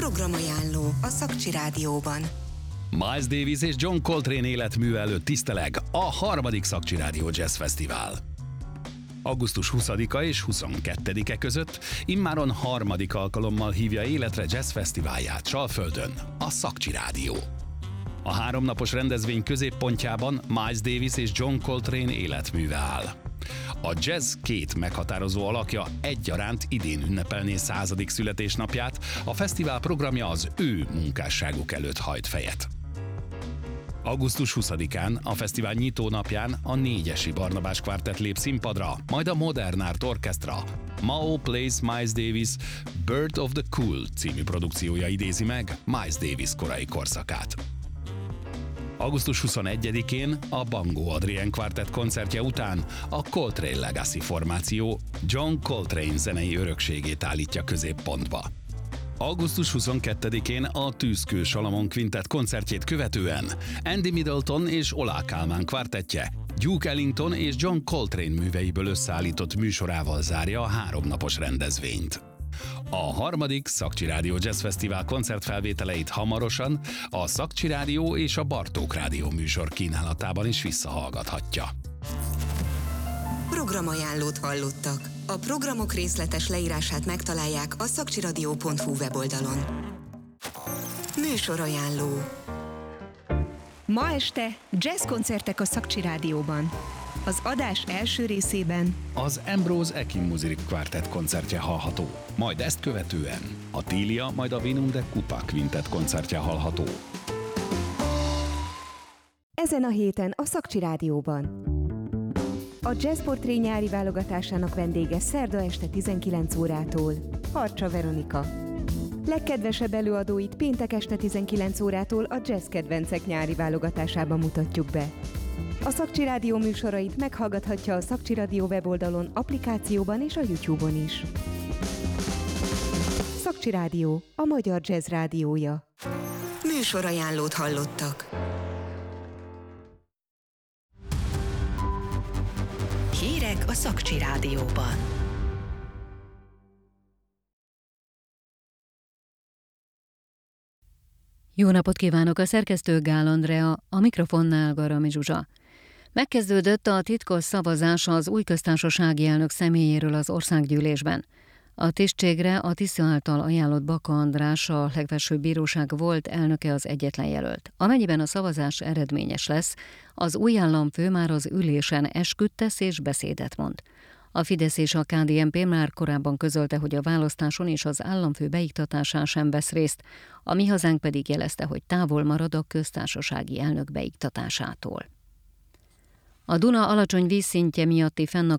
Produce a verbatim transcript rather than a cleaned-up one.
Programajánló a Szakcsi Rádióban. Miles Davis és John Coltrane életműve előtt tiszteleg a harmadik Szakcsi Rádió Jazz Fesztivál. augusztus huszadika és huszonkettedike között immáron harmadik alkalommal hívja életre jazz fesztiválját Csalföldön a Szakcsi Rádió. A háromnapos rendezvény középpontjában Miles Davis és John Coltrane életműve áll. A jazz két meghatározó alakja egyaránt idén ünnepelné századik születésnapját, a fesztivál programja az ő munkásságuk előtt hajt fejet. augusztus huszadikán, a fesztivál nyitónapján a Négyesi Barnabás Kvártett lép színpadra, majd a Modern Art Orchestra Mao Plays Miles Davis Bird of the Cool című produkciója idézi meg Miles Davis korai korszakát. augusztus huszonegyedikén a Bangó Adrien Kvártett koncertje után a Coltrane Legacy formáció John Coltrane zenei örökségét állítja középpontba. augusztus huszonkettedikén a Tűzkő Salamon Kvintett koncertjét követően Andy Middleton és Oláh Kálmán kvártettje Duke Ellington és John Coltrane műveiből összeállított műsorával zárja a háromnapos rendezvényt. A harmadik Szakcsi Rádió Jazz Fesztivál koncertfelvételeit hamarosan a Szakcsi Rádió és a Bartók Rádió műsor kínálatában is visszahallgathatja. Programajánlót hallottak. A programok részletes leírását megtalálják a szakcsiradio pont hu weboldalon. Műsorajánló. Ma este jazzkoncertek a Szakcsi Rádióban. Az adás első részében az Ambrose Ekin Music Quartet koncertje hallható, majd ezt követően a Tília, majd a Vinum de Kupa Quintet koncertje hallható. Ezen a héten a Szakcsi Rádióban. A Jazzportré nyári válogatásának vendége szerda este tizenkilenc órától Harcsa Veronika. Legkedvesebb előadóit péntek este tizenkilenc órától a Jazz Kedvencek nyári válogatásában mutatjuk be. A Szakcsi Rádió műsorait meghallgathatja a Szakcsi Rádió weboldalon, applikációban és a YouTube-on is. Szakcsi Rádió, a magyar jazz rádiója. Műsorajánlót hallottak. Hírek a Szakcsi Rádióban. Jó napot kívánok, a szerkesztő Gál Andrea, a mikrofonnál Garami Zsuzsa. Megkezdődött a titkos szavazás az új köztársasági elnök személyéről az országgyűlésben. A tisztségre a Tisza által ajánlott Baka András, a legfelsőbb bíróság volt elnöke az egyetlen jelölt. Amennyiben a szavazás eredményes lesz, az új államfő már az ülésen esküt tesz és beszédet mond. A Fidesz és a ká dé en pé már korábban közölte, hogy a választáson és az államfő beiktatásán sem vesz részt, a Mi Hazánk pedig jelezte, hogy távol marad a köztársasági elnök beiktatásától. A Duna alacsony vízszintje miatti fennakadt